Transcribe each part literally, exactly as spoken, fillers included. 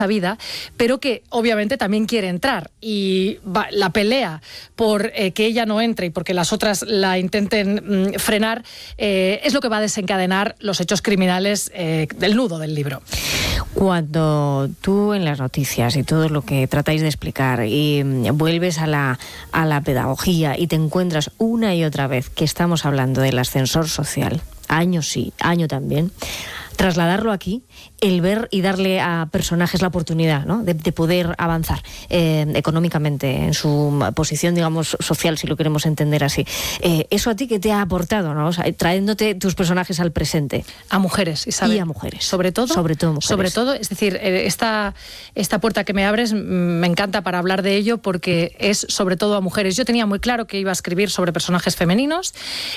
vida, pero que obviamente también quiere entrar, y va, la pelea por eh, que ella no entre y porque las otras la intenten mm, frenar eh, es lo que va a desencadenar los hechos criminales eh, del nudo del libro. Cuando tú en las noticias y todo lo que tratáis de explicar y vuelves a la, a la pedagogía y te encuentras una y otra vez que estamos hablando del ascensor social, año sí, año también, trasladarlo aquí, el ver y darle a personajes la oportunidad, ¿no?, de, de poder avanzar eh, económicamente en su posición, digamos, social, si lo queremos entender así. Eh, ¿Eso a ti qué te ha aportado, ¿no? O sea, trayéndote tus personajes al presente? A mujeres, Isabel. Y a mujeres. Sobre todo, sobre todo mujeres. Sobre todo, es decir, esta, esta puerta que me abres me encanta para hablar de ello porque es sobre todo a mujeres. Yo tenía muy claro que iba a escribir sobre personajes femeninos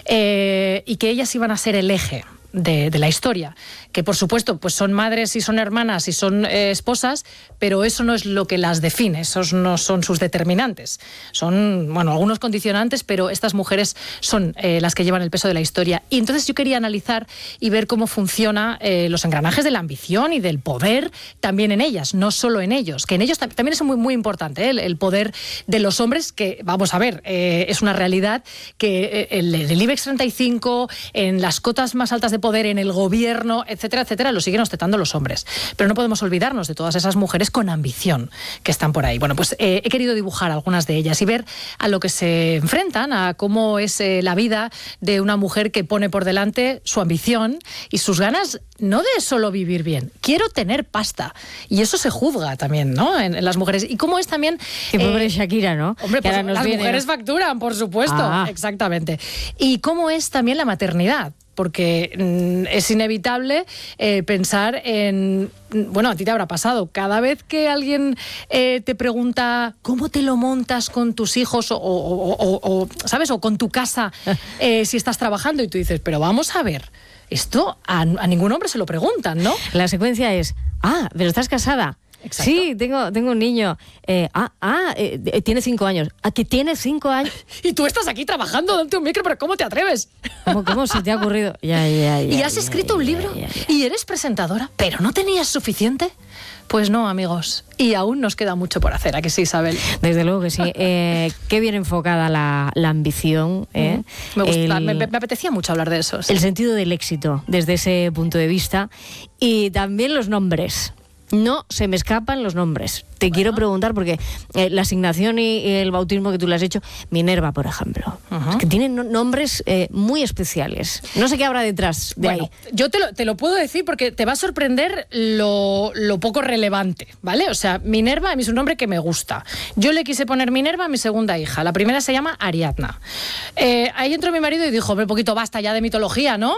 eh, y que ellas iban a ser el eje De, de la historia, que por supuesto pues son madres y son hermanas y son eh, esposas, pero eso no es lo que las define, esos no son sus determinantes, son, bueno, algunos condicionantes, pero estas mujeres son eh, las que llevan el peso de la historia. Y entonces yo quería analizar y ver cómo funciona eh, los engranajes de la ambición y del poder también en ellas, no solo en ellos, que en ellos también es muy, muy importante ¿eh? el, el poder de los hombres, que vamos a ver, eh, es una realidad que eh, el, el IBEX treinta y cinco, en las cotas más altas de poder en el gobierno, etcétera, etcétera, lo siguen ostentando los hombres. Pero no podemos olvidarnos de todas esas mujeres con ambición que están por ahí. Bueno, pues eh, he querido dibujar algunas de ellas y ver a lo que se enfrentan, a cómo es eh, la vida de una mujer que pone por delante su ambición y sus ganas, no de solo vivir bien, quiero tener pasta. Y eso se juzga también, ¿no?, en, en las mujeres. Y cómo es también... Qué eh, pobre Shakira, ¿no? Hombre, pues las viene... mujeres facturan, por supuesto. Ah. Exactamente. Y cómo es también la maternidad, porque mm, es inevitable eh, pensar en... Bueno, a ti te habrá pasado. Cada vez que alguien eh, te pregunta cómo te lo montas con tus hijos o, o, o, o ¿sabes? O con tu casa, eh, si estás trabajando, y tú dices, pero vamos a ver, esto a, a ningún hombre se lo preguntan, ¿no? La secuencia es, ah, pero estás casada. Exacto. Sí, tengo, tengo un niño. Eh, ah, ah eh, eh, tiene cinco años. ¿A que tiene cinco años? Y tú estás aquí trabajando ante un micro, pero ¿cómo te atreves? ¿Cómo, cómo se te ha ocurrido? Ya, ya, ya, ¿Y has ya, escrito ya, un ya, libro? ya, ya. ¿Y eres presentadora? ¿Pero no tenías suficiente? Pues no, amigos. Y aún nos queda mucho por hacer, ¿a que sí, Isabel? Desde luego que sí. Eh, qué bien enfocada la, la ambición. ¿eh? Me, gusta, el, me, me apetecía mucho hablar de eso. Sí. El sentido del éxito, desde ese punto de vista. Y también los nombres. No se me escapan los nombres. Te bueno. quiero preguntar, porque eh, la asignación y, y el bautismo que tú le has hecho, Minerva, por ejemplo, uh-huh. es que tienen no, nombres eh, muy especiales. No sé qué habrá detrás de bueno, ahí. Yo te lo, te lo puedo decir porque te va a sorprender lo, lo poco relevante, ¿vale? O sea, Minerva a mí es un nombre que me gusta. Yo le quise poner Minerva a mi segunda hija. La primera se llama Ariadna. Eh, ahí entró mi marido y dijo, un poquito basta ya de mitología, ¿no?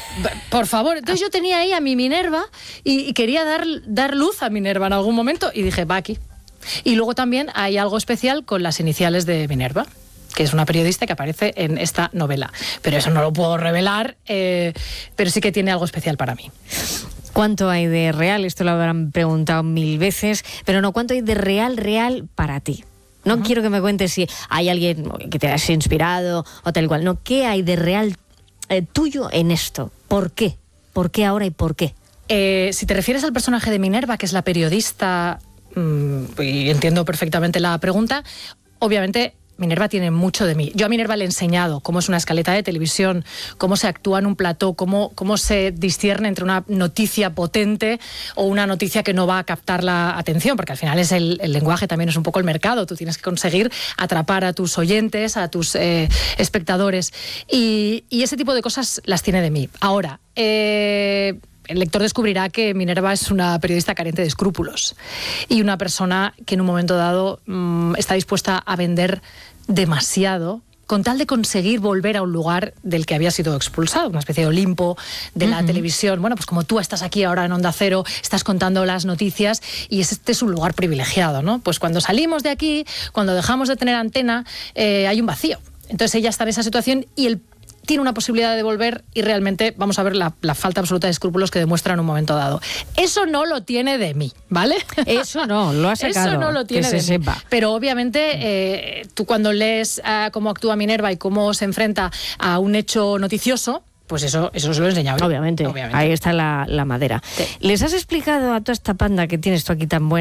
Por favor. Entonces yo tenía ahí a mi Minerva y, y quería dar, dar luz a Minerva en algún momento y dije, va aquí. Y luego también hay algo especial con las iniciales de Minerva, que es una periodista que aparece en esta novela. Pero eso no lo puedo revelar, eh, pero sí que tiene algo especial para mí. ¿Cuánto hay de real? Esto lo habrán preguntado mil veces, pero no, ¿cuánto hay de real, real para ti? No uh-huh. quiero que me cuentes si hay alguien que te has inspirado o tal cual. No, ¿qué hay de real eh, tuyo en esto? ¿Por qué? ¿Por qué ahora y por qué? Eh, si te refieres al personaje de Minerva, que es la periodista, mmm, y entiendo perfectamente la pregunta, obviamente Minerva tiene mucho de mí. Yo a Minerva le he enseñado cómo es una escaleta de televisión, cómo se actúa en un plató, cómo, cómo se discierne entre una noticia potente o una noticia que no va a captar la atención, porque al final es el, el lenguaje, también es un poco el mercado. Tú tienes que conseguir atrapar a tus oyentes, a tus eh, espectadores. Y, y ese tipo de cosas las tiene de mí. Ahora, eh... el lector descubrirá que Minerva es una periodista carente de escrúpulos y una persona que en un momento dado mmm, está dispuesta a vender demasiado con tal de conseguir volver a un lugar del que había sido expulsado, una especie de Olimpo de la uh-huh. televisión. Bueno, pues como tú estás aquí ahora en Onda Cero, estás contando las noticias y este es un lugar privilegiado, ¿no? Pues cuando salimos de aquí, cuando dejamos de tener antena, eh, hay un vacío. Entonces ella está en esa situación y el tiene una posibilidad de volver y realmente vamos a ver la, la falta absoluta de escrúpulos que demuestra en un momento dado. Eso no lo tiene de mí, ¿vale? Eso no, lo ha sacado. Eso no lo tiene que de se mí. sepa. Pero obviamente eh, tú cuando lees uh, cómo actúa Minerva y cómo se enfrenta a un hecho noticioso, pues eso, eso se lo he enseñado. Obviamente, Obviamente. Ahí está la, la madera. Sí. ¿Les has explicado a toda esta panda que tienes tú aquí tan buena